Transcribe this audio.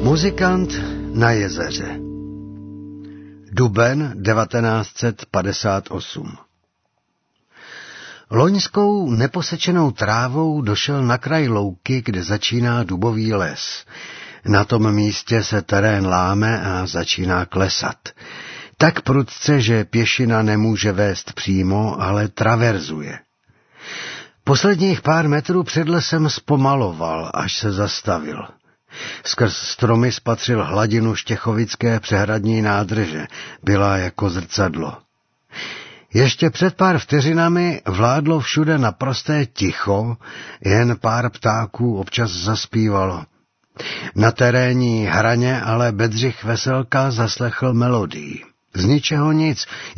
Muzikant na jezeře. Duben 1958. Loňskou neposečenou trávou došel na kraj louky, kde začíná dubový les. Na tom místě se terén láme a začíná klesat. Tak prudce, že pěšina nemůže vést přímo, ale traverzuje. Posledních pár metrů před lesem zpomaloval, až se zastavil. Skrz stromy spatřil hladinu Štěchovické přehradní nádrže, byla jako zrcadlo. Ještě před pár vteřinami vládlo všude naprosté ticho, jen pár ptáků občas zaspívalo. Na terénní hraně ale Bedřich Veselka zaslechl melodii. Z ničeho nic,